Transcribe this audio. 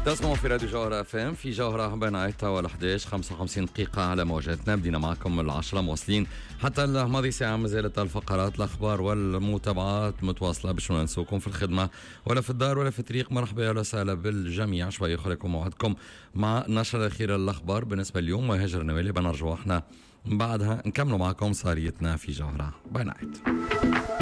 تسمعوا في راديو جوهرة اف ام في جوهرة بين 10 و11 55 دقيقة على موجاتنا. بدينا معكم من 10 مواصلين حتى الماضي ساعة. ما زالت الفقرات الأخبار والمتابعات متواصلة باش ما ننسوكم في الخدمة ولا في الدار ولا في الطريق. مرحبا ولا وسهلا بالجميع. شوي أخركم موعدكم مع النشرة الأخيرة للأخبار بالنسبة اليوم وهجر نوالي. بنرجعوا احنا بعدها نكملوا معكم صاريتنا في جوهرة بين 10.